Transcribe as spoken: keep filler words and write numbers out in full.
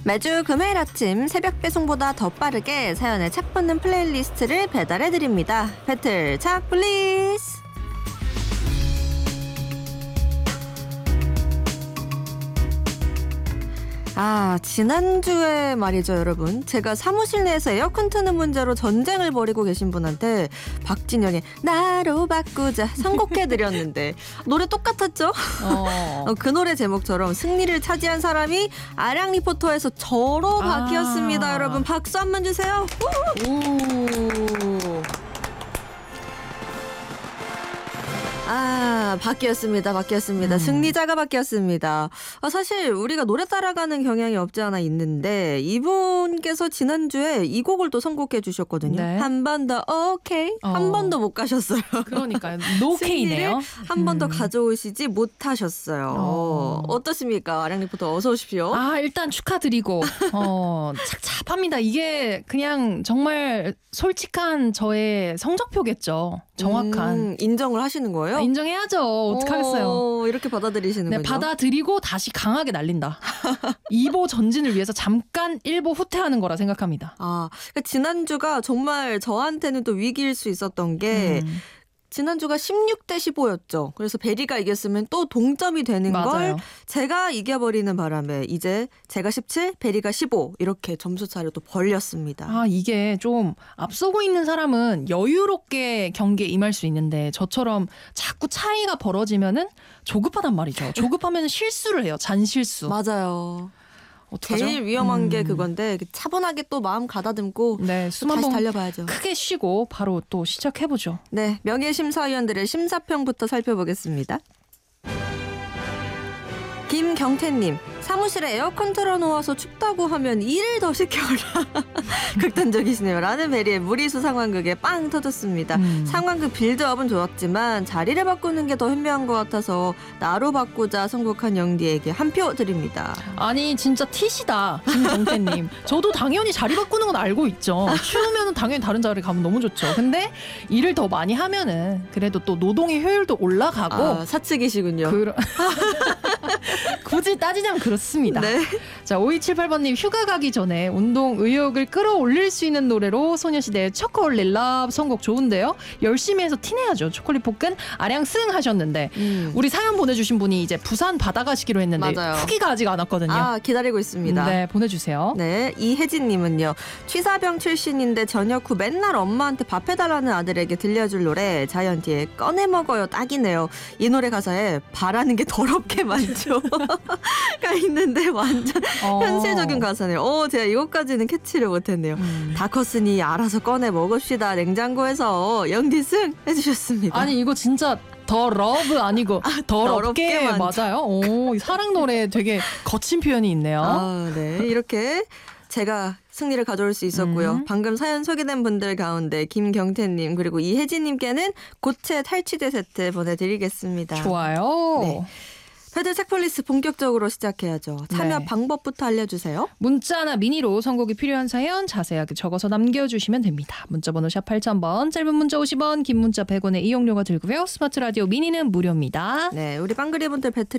매주 금요일 아침 새벽 배송보다 더 빠르게 사연에 착 붙는 플레이리스트를 배달해드립니다. 배틀 착 플리즈. 아, 지난주에 말이죠, 여러분. 제가 사무실 내에서 에어컨 트는 문제로 전쟁을 벌이고 계신 분한테 박진영의 나로 바꾸자 선곡해드렸는데 노래 똑같았죠? 어. 어, 그 노래 제목처럼 승리를 차지한 사람이 아량 리포터에서 저로 아. 바뀌었습니다. 여러분 박수 한번 주세요. 오. 아, 바뀌었습니다. 바뀌었습니다. 음. 승리자가 바뀌었습니다. 아, 사실 우리가 노래 따라가는 경향이 없지 않아 있는데 이분께서 지난주에 이 곡을 또 선곡해 주셨거든요. 네. 한 번 더 오케이. 어. 한 번도 못 가셨어요. 그러니까요. 노케이네요. 한 번 더 음. 가져오시지 못하셨어요. 어. 어떻습니까? 아량 리포터 어서 오십시오. 아, 일단 축하드리고 어, 착잡합니다. 이게 그냥 정말 솔직한 저의 성적표겠죠. 정확한. 음, 인정을 하시는 거예요? 아, 인정해야죠. 어떡하겠어요. 오, 이렇게 받아들이시는군요. 네, 받아들이고 다시 강하게 날린다. 이 보 전진을 위해서 잠깐 일 보 후퇴하는 거라 생각합니다. 아, 그러니까 지난주가 정말 저한테는 또 위기일 수 있었던 게 음. 지난주가 십육 대 십오였죠. 그래서 베리가 이겼으면 또 동점이 되는 맞아요. 걸 제가 이겨버리는 바람에 이제 제가 십칠, 베리가 십오 이렇게 점수 차를 또 벌렸습니다. 아, 이게 좀 앞서고 있는 사람은 여유롭게 경기에 임할 수 있는데 저처럼 자꾸 차이가 벌어지면은 조급하단 말이죠. 조급하면 실수를 해요. 잔실수. 맞아요. 어떡하죠? 제일 위험한 음. 게 그건데 차분하게 또 마음 가다듬고 네, 또 숨 다시 한번 달려봐야죠. 크게 쉬고 바로 또 시작해보죠. 네, 명예심사위원들의 심사평부터 살펴보겠습니다. 김경태님, 사무실에 에어컨 틀어놓아서 춥다고 하면 일을 더 시켜라. 극단적이시네요. 라는 베리의 무리수 상황극에 빵 터졌습니다. 음. 상황극 빌드업은 좋았지만 자리를 바꾸는 게 더 현명한 것 같아서 나로 바꾸자 선곡한 영디에게 한 표 드립니다. 아니 진짜 티시다 김정태님. 저도 당연히 자리 바꾸는 건 알고 있죠. 추우면 당연히 다른 자리 가면 너무 좋죠. 근데 일을 더 많이 하면은 그래도 또 노동의 효율도 올라가고 아, 사측이시군요. 그러... 굳이 따지자면 그렇습니다. 네. 자, 오이칠팔 번님 휴가 가기 전에 운동 의욕을 끌어올릴 수 있는 노래로 소녀시대의 초콜릿 러브 선곡 좋은데요. 열심히 해서 티내야죠. 초콜릿 볶은 아량승 하셨는데 음. 우리 사연 보내주신 분이 이제 부산 받아가시기로 했는데 맞아요. 후기가 아직 안 왔거든요. 아, 기다리고 있습니다. 네, 보내주세요. 네, 이혜진님은요. 취사병 출신인데 저녁 후 맨날 엄마한테 밥 해달라는 아들에게 들려줄 노래 자이언티의 꺼내 먹어요 딱이네요. 이 노래 가사에 바라는 게 더럽게 많죠. 가 있는데 완전 어. 현실적인 가사네요. 어, 제가 이것까지는 캐치를 못했네요. 음. 다 컸으니 알아서 꺼내 먹읍시다. 냉장고에서 영디승 해주셨습니다. 아니 이거 진짜 더 러브 아니고 더럽게 더럽게 많죠. 맞아요. 오, 이 사랑 노래 되게 거친 표현이 있네요. 아, 네. 이렇게 제가 승리를 가져올 수 있었고요. 음. 방금 사연 소개된 분들 가운데 김경태님 그리고 이혜진님께는 고체 탈취제 세트 보내드리겠습니다. 좋아요. 네. 패들 책플리스 본격적으로 시작해야죠. 참여 네. 방법부터 알려주세요. 문자나 미니로 선곡이 필요한 사연 자세하게 적어서 남겨주시면 됩니다. 문자번호 샵 팔천 번, 짧은 문자 오십 원, 긴 문자 백 원의 이용료가 들고요. 스마트 라디오 미니는 무료입니다. 네, 우리 빵그리 분들 배틀